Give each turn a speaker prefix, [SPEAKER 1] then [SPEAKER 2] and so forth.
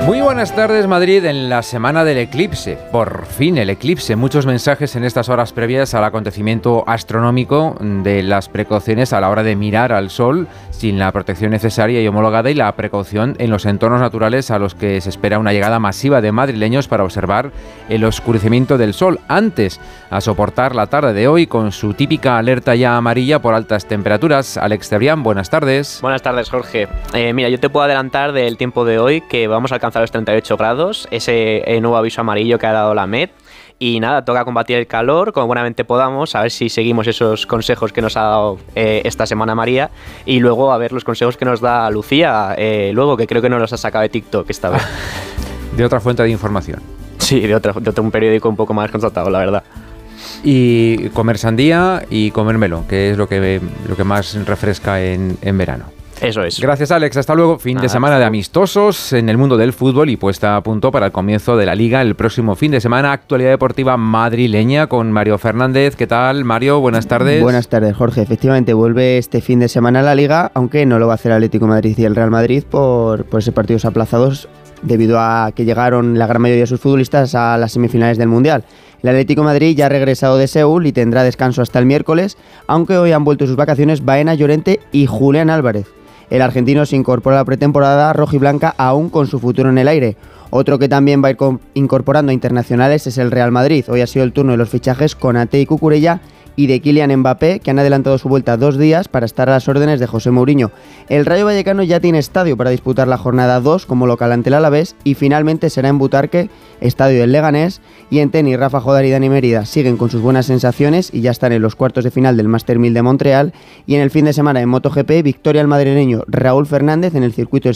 [SPEAKER 1] Muy buenas tardes, Madrid, en la semana del eclipse. Por fin el eclipse. Muchos mensajes en estas horas previas al acontecimiento astronómico de las precauciones a la hora de mirar al sol sin la protección necesaria y homologada, y la precaución en los entornos naturales a los que se espera una llegada masiva de madrileños para observar el oscurecimiento del sol. Antes, a soportar la tarde de hoy con su típica alerta ya amarilla por altas temperaturas. Alex Cebrián, buenas tardes.
[SPEAKER 2] Buenas tardes, Jorge. Mira, yo te puedo adelantar del tiempo de hoy que vamos a alcanzar los 38 grados, ese nuevo aviso amarillo que ha dado la MET. Y nada, toca combatir el calor como buenamente podamos, a ver si seguimos esos consejos que nos ha dado esta semana María, y luego a ver los consejos que nos da Lucía, luego, que creo que no los ha sacado de TikTok esta vez.
[SPEAKER 1] De otra fuente de información.
[SPEAKER 2] Sí, de otro un periódico un poco más constatado, la verdad.
[SPEAKER 1] Y comer sandía y comer melón, que es lo que más refresca en verano.
[SPEAKER 2] Eso es.
[SPEAKER 1] Gracias, Alex. Hasta luego. Fin de semana de amistosos en el mundo del fútbol y puesta a punto para el comienzo de la Liga el próximo fin de semana. Actualidad deportiva madrileña con Mario Fernández. ¿Qué tal, Mario? Buenas tardes.
[SPEAKER 3] Buenas tardes, Jorge. Efectivamente, vuelve este fin de semana la Liga, aunque no lo va a hacer el Atlético de Madrid y el Real Madrid por esos partidos aplazados debido a que llegaron la gran mayoría de sus futbolistas a las semifinales del Mundial. El Atlético de Madrid ya ha regresado de Seúl y tendrá descanso hasta el miércoles, aunque hoy han vuelto sus vacaciones Baena, Llorente y Julián Álvarez. El argentino se incorpora a la pretemporada rojiblanca aún con su futuro en el aire. Otro que también va a ir incorporando a internacionales es el Real Madrid. Hoy ha sido el turno de los fichajes Konaté y Cucurella y de Kylian Mbappé, que han adelantado su vuelta 2 días para estar a las órdenes de José Mourinho. El Rayo Vallecano ya tiene estadio para disputar la jornada 2 como local ante el Alavés, y finalmente será en Butarque, estadio del Leganés. Y en tenis, Rafa Jodar y Dani Mérida siguen con sus buenas sensaciones y ya están en los cuartos de final del Master 1000 de Montreal. Y en el fin de semana en MotoGP, victoria al madrileño Raúl Fernández en el circuito